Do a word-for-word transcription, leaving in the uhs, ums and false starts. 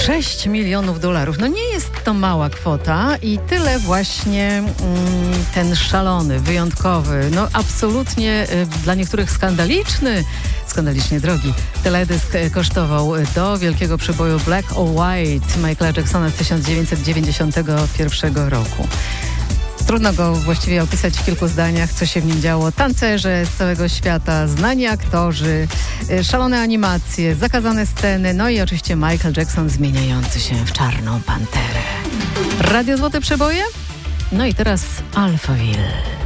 sześć milionów dolarów. No nie jest to mała kwota i tyle właśnie mm, ten szalony, wyjątkowy, no absolutnie y, dla niektórych skandaliczny, skandalicznie drogi teledysk kosztował do wielkiego przeboju Black or White Michaela Jacksona z tysiąc dziewięćset dziewięćdziesiątego pierwszego roku. Trudno go właściwie opisać w kilku zdaniach, co się w nim działo. Tancerze z całego świata, znani aktorzy, szalone animacje, zakazane sceny, no i oczywiście Michael Jackson zmieniający się w czarną panterę. Radio Złote Przeboje? No i teraz Alphaville.